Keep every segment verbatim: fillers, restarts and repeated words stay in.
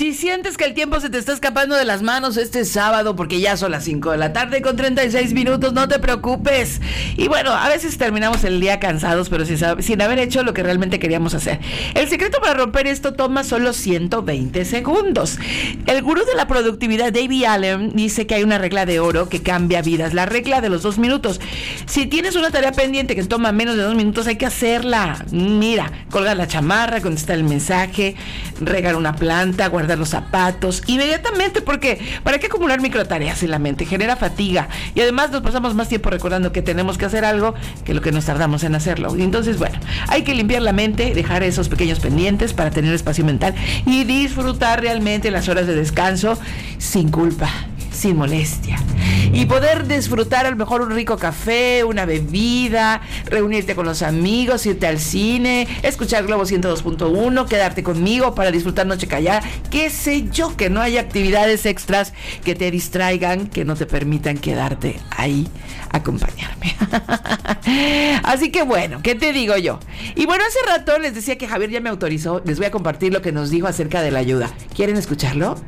Si sientes que el tiempo se te está escapando de las manos este sábado, porque ya son las cinco de la tarde con treinta y seis minutos, no te preocupes. Y bueno, a veces terminamos el día cansados, pero sin, sin haber hecho lo que realmente queríamos hacer. El secreto para romper esto toma solo ciento veinte segundos. El gurú de la productividad, David Allen, dice que hay una regla de oro que cambia vidas, la regla de los dos minutos. Si tienes una tarea pendiente que toma menos de dos minutos, hay que hacerla. Mira, colgar la chamarra, contestar el mensaje, regar una planta, guardar los zapatos, inmediatamente, porque ¿para qué acumular microtareas en la mente? Genera fatiga y además nos pasamos más tiempo recordando que tenemos que hacer algo que lo que nos tardamos en hacerlo. Y entonces, bueno, hay que limpiar la mente, dejar esos pequeños pendientes para tener espacio mental y disfrutar realmente las horas de descanso sin culpa, sin molestia, y poder disfrutar a lo mejor un rico café, una bebida, reunirte con los amigos, irte al cine, escuchar Globo ciento dos punto uno, quedarte conmigo para disfrutar Noche Callada, qué sé yo, que no haya actividades extras que te distraigan, que no te permitan quedarte ahí a acompañarme. Así que bueno, ¿qué te digo yo? Y bueno, hace rato les decía que Javier ya me autorizó, les voy a compartir lo que nos dijo acerca de la ayuda. ¿Quieren escucharlo?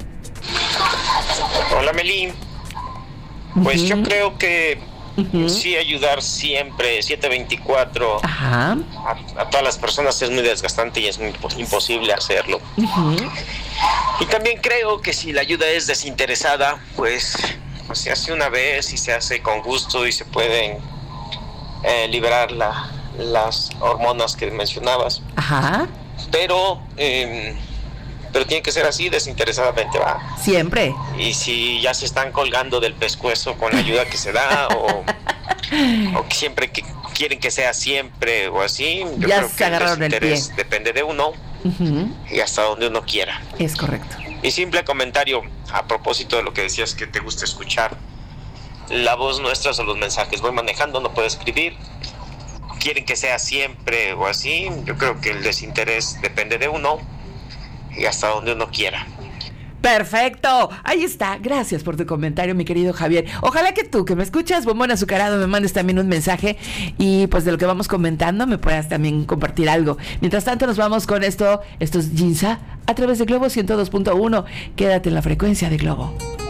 Hola, Meli. Pues uh-huh. yo creo que Uh-huh. sí, ayudar siempre, siete veinticuatro Ajá. a, a todas las personas es muy desgastante y es muy imposible hacerlo. Uh-huh. Y también creo que si la ayuda es desinteresada, pues, pues se hace una vez y se hace con gusto y se pueden eh, liberar la, las hormonas que mencionabas. Ajá. Pero... Eh, pero tiene que ser así, desinteresadamente, va. Siempre. Y si ya se están colgando del pescuezo con la ayuda que se da, o, o que siempre que quieren que sea siempre o así, yo ya creo se que agarraron el el pie. depende de uno Uh-huh. y hasta donde uno quiera. Es correcto. Y simple comentario a propósito de lo que decías que te gusta escuchar la voz nuestra o los mensajes. Voy manejando, no puedo escribir. Quieren que sea siempre o así, yo creo que el desinterés depende de uno y hasta donde uno quiera. Perfecto, ahí está. Gracias por tu comentario, mi querido Javier. Ojalá que tú, que me escuchas, bombón azucarado, me mandes también un mensaje y pues de lo que vamos comentando me puedas también compartir algo. Mientras tanto nos vamos con esto, estos Ginza a través de Globo ciento dos punto uno. Quédate en la frecuencia de Globo.